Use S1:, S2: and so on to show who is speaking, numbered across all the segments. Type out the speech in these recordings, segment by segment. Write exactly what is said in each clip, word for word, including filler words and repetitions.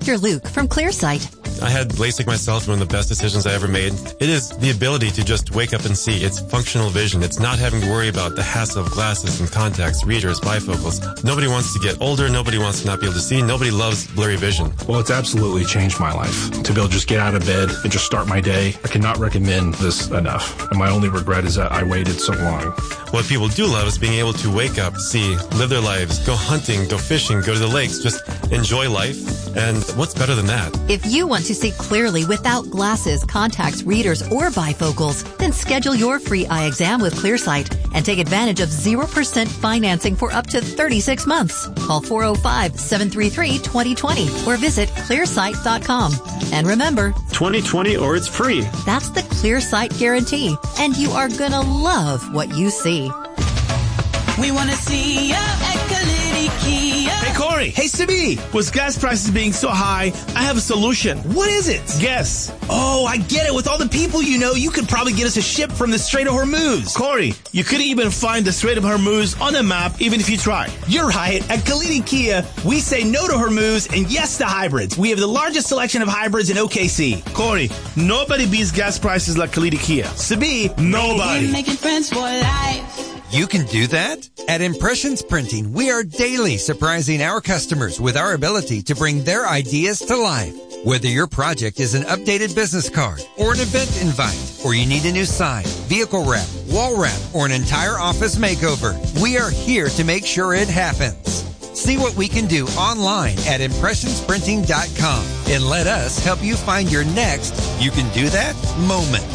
S1: Doctor Luke from ClearSight.
S2: I had LASIK myself, one of the best decisions I ever made. It is the ability to just wake up and see. It's functional vision. It's not having to worry about the hassle of glasses and contacts, readers, bifocals. Nobody wants to get older. Nobody wants to not be able to see. Nobody loves blurry vision.
S3: Well, it's absolutely changed my life. To be able to just get out of bed and just start my day, I cannot recommend this enough. And my only regret is that I waited so long.
S2: What people do love is being able to wake up, see, live their lives, go hunting, go fishing, go to the lakes, just enjoy life. And what's better than that?
S1: If you want to see clearly without glasses, contacts, readers, or bifocals, then schedule your free eye exam with ClearSight and take advantage of zero percent financing for up to thirty-six months. Call four oh five, seven three three, two oh two oh or visit clearsight dot com. And remember,
S4: twenty twenty or it's free.
S1: That's the ClearSight guarantee, and you are gonna love what you see.
S5: We want to see ya at Kalidi Kia.
S6: Hey, Corey. Hey, Sibi. With gas prices being so high, I have a solution. What is it? Guess. Oh, I get it. With all the people you know, you could probably get us a ship from the Strait of Hormuz. Corey, you could even find the Strait of Hormuz on a map, even if you try. You're right. At Kalidi Kia, we say no to Hormuz and yes to hybrids. We have the largest selection of hybrids in O K C. Corey, nobody beats gas prices like Kalidi Kia. Sibi, nobody.
S5: We're making friends for life.
S7: You can do that? At Impressions Printing, we are daily surprising our customers with our ability to bring their ideas to life. Whether your project is an updated business card or an event invite, or you need a new sign, vehicle wrap, wall wrap, or an entire office makeover, we are here to make sure it happens. See what we can do online at impressions printing dot com and let us help you find your next you can do that moment.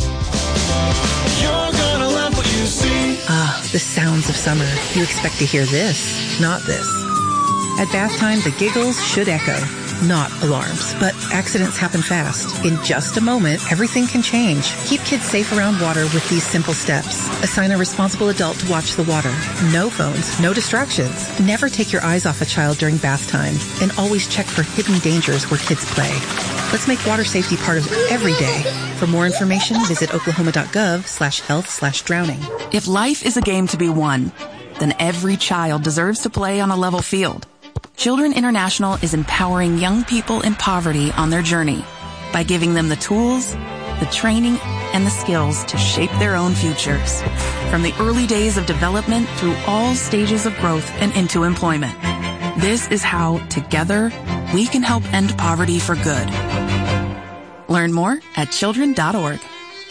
S8: You're gonna love what you see.
S9: Ah, the sounds of summer. You expect to hear this, not this. At bath time, the giggles should echo. Not alarms, but accidents happen fast. In just a moment, everything can change. Keep kids safe around water with these simple steps. Assign a responsible adult to watch the water. No phones, no distractions. Never take your eyes off a child during bath time. And always check for hidden dangers where kids play. Let's make water safety part of every day. For more information, visit oklahoma.gov slash health slash drowning.
S10: If life is a game to be won, then every child deserves to play on a level field. Children International is empowering young people in poverty on their journey by giving them the tools, the training, and the skills to shape their own futures. From the early days of development through all stages of growth and into employment. This is how, together, we can help end poverty for good. Learn more at children dot org.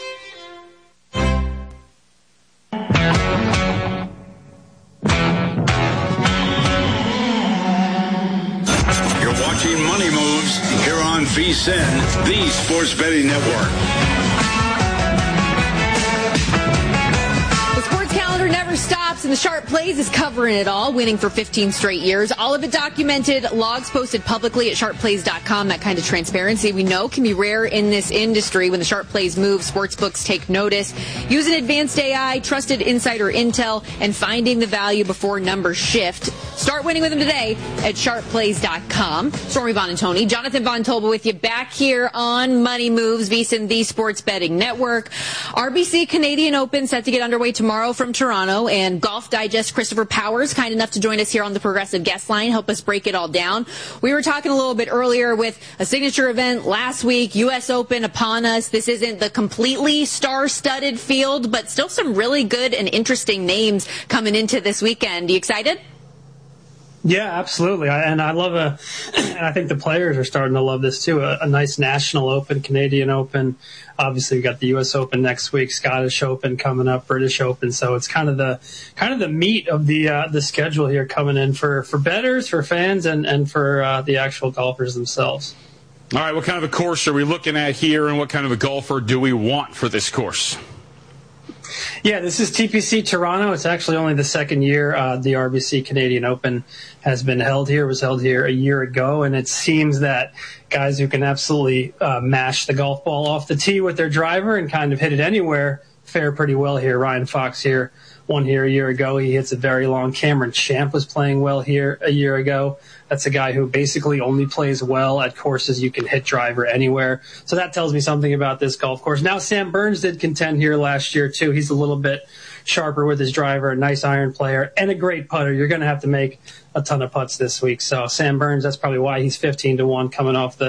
S11: Watching Money Moves here on V S I N, the Sports Betting Network.
S12: The sports calendar never stops, and the Sharp Plays is covering it all, winning for fifteen straight years. All of it documented, logs posted publicly at sharp plays dot com. That kind of transparency we know can be rare in this industry. When the Sharp Plays move, sportsbooks take notice. Using advanced A I, trusted insider intel, and finding the value before numbers shift. Start winning with them today at sharp plays dot com. Stormy Buonantony, Jonathan Von Tobel with you back here on Money Moves, V S I N, the Sports Betting Network. R B C Canadian Open set to get underway tomorrow from Toronto, and Golf Digest Christopher Powers, kind enough to join us here on the Progressive Guest Line, help us break it all down. We were talking a little bit earlier with a signature event last week, U S Open upon us. This isn't the completely star-studded field, but still some really good and interesting names coming into this weekend. You excited?
S13: Yeah, absolutely. I, and I love a, and I think the players are starting to love this too. A, a nice National Open, Canadian Open. Obviously, we got the U S Open next week, Scottish Open coming up, British Open. So it's kind of the kind of the meat of the uh, the schedule here coming in for for bettors, for fans, and and for uh, the actual golfers themselves.
S14: All right, what kind of a course are we looking at here, and what kind of a golfer do we want for this course?
S13: Yeah, this is T P C Toronto. It's actually only the second year uh, the R B C Canadian Open has been held here. It was held here a year ago, and it seems that guys who can absolutely uh, mash the golf ball off the tee with their driver and kind of hit it anywhere fare pretty well here. Ryan Fox here won here a year ago. He hits it very long. Cameron Champ was playing well here a year ago. That's a guy who basically only plays well at courses you can hit driver anywhere. So that tells me something about this golf course. Now, Sam Burns did contend here last year, too. He's a little bit sharper with his driver, a nice iron player, and a great putter. You're going to have to make a ton of putts this week. So Sam Burns, that's probably why he's fifteen to one coming off the